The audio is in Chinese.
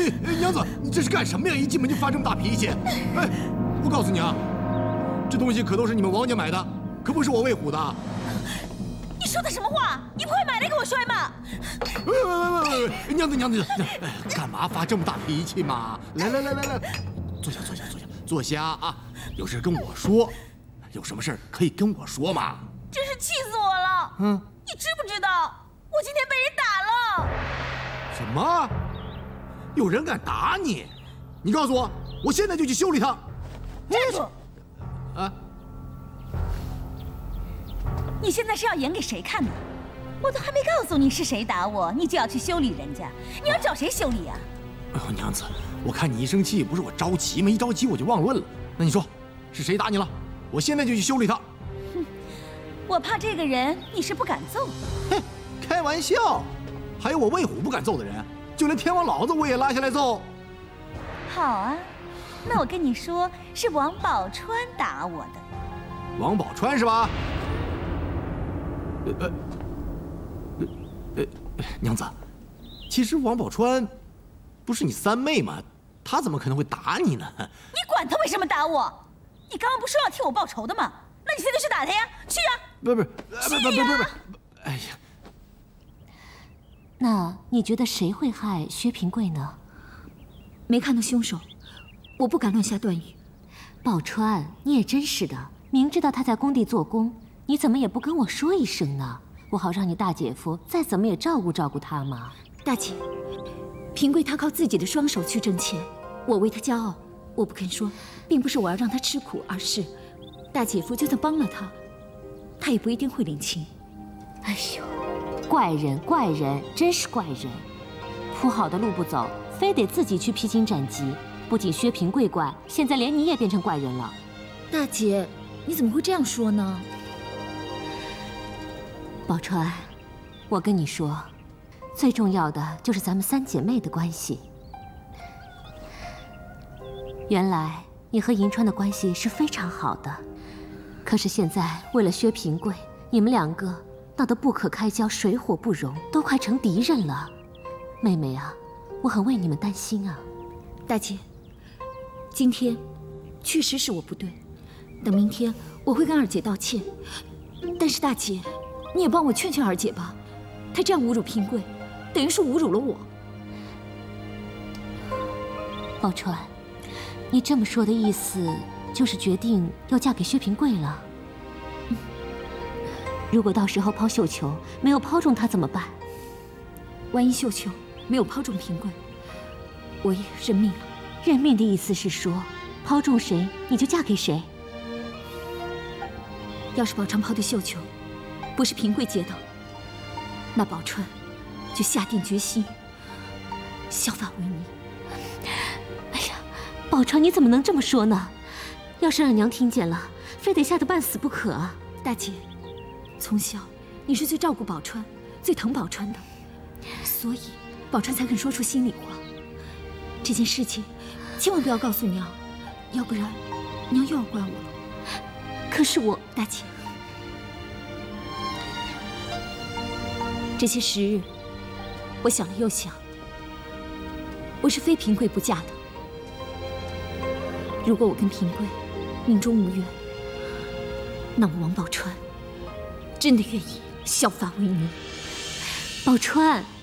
娘子，你这是干什么呀？一进门就发这么大脾气！哎，我告诉你啊，这东西可都是你们王家买的，可不是我魏虎的。 你说的什么话？你不会买来给我摔吗？ 喂，娘子，干嘛发这么大脾气嘛？来，坐下啊！有事跟我说，有什么事可以跟我说嘛？ 真是气死我了！你知不知道我今天被人打了？ 什么？有人敢打你？你告诉我，我现在就去修理他。 站住！ 啊！ 你现在是要演给谁看呢？我都还没告诉你是谁打我，你就要去修理人家，你要找谁修理啊？ 哎呦，娘子，我看你一生气，不是我着急吗？一着急我就忘论了。那你说，是谁打你了？我现在就去修理他。 哼，我怕这个人你是不敢揍。 哼，开玩笑，还有我魏虎不敢揍的人，就连天王老子我也拉下来揍。 好啊，那我跟你说，是王宝钏打我的。 王宝钏是吧？娘子，其实王宝钏不是你三妹吗？她怎么可能会打你呢？ 你管她为什么打我？你刚刚不说要替我报仇的吗？那你现在去打她呀，去啊！ 不，哎呀， 那你觉得谁会害薛平贵呢？ 没看到凶手，我不敢乱下断语。 宝钏，你也真是的，明知道他在工地做工，你怎么也不跟我说一声呢？我好让你大姐夫再怎么也照顾照顾他嘛。 大姐，平贵他靠自己的双手去挣钱，我为他骄傲，我不肯说，并不是我要让他吃苦，而是大姐夫就算帮了他，他也不一定会领情。 哎呦，怪人，真是怪人！铺好的路不走，非得自己去披荆斩棘。不仅薛平贵怪，现在连你也变成怪人了。 大姐，你怎么会这样说呢？ 宝钏，我跟你说，最重要的就是咱们三姐妹的关系。原来你和银川的关系是非常好的，可是现在为了薛平贵，你们两个闹得不可开交，水火不容，都快成敌人了。妹妹啊，我很为你们担心啊。 大姐，今天确实是我不对，等明天我会跟二姐道歉。但是大姐，你也帮我劝劝二姐吧，她这样侮辱平贵，等于是侮辱了我。 宝钏，你这么说的意思就是决定要嫁给薛平贵了？如果到时候抛绣球没有抛中他怎么办？ 万一绣球没有抛中平贵，我也认命了。 认命的意思是说，抛中谁你就嫁给谁？ 要是宝钏抛的绣球不是平贵接到，那宝钏就下定决心效法为尼。 哎呀，宝钏你怎么能这么说呢？要是让娘听见了，非得吓得半死不可啊！ 大姐，从小你是最照顾宝钏、最疼宝钏的，所以宝钏才肯说出心里话。这件事情千万不要告诉娘，要不然娘又要怪我了。 可是我， 大姐，这些时日，我想了又想，我是非平贵不嫁的。如果我跟平贵命中无缘，那我王宝钏真的愿意效法为尼。 宝钏，